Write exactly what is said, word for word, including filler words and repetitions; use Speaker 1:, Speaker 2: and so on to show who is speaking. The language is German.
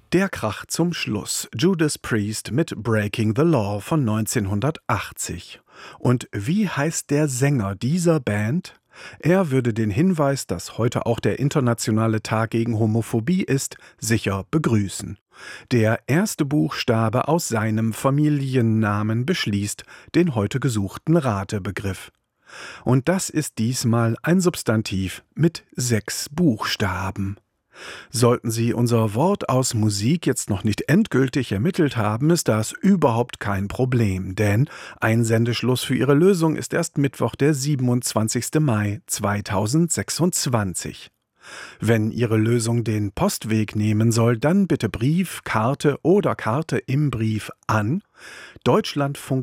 Speaker 1: Der Krach zum Schluss. Judas Priest mit Breaking the Law von neunzehnhundertachtzig. Und wie heißt der Sänger dieser Band? Er würde den Hinweis, dass heute auch der internationale Tag gegen Homophobie ist, sicher begrüßen. Der erste Buchstabe aus seinem Familiennamen beschließt den heute gesuchten Ratebegriff. Und das ist diesmal ein Substantiv mit sechs Buchstaben. Sollten Sie unser Wort aus Musik jetzt noch nicht endgültig ermittelt haben, ist das überhaupt kein Problem, denn Einsendeschluss für Ihre Lösung ist erst Mittwoch, der siebenundzwanzigster Mai zweitausendsechsundzwanzig. Wenn Ihre Lösung den Postweg nehmen soll, dann bitte Brief, Karte oder Karte im Brief an Deutschlandfunk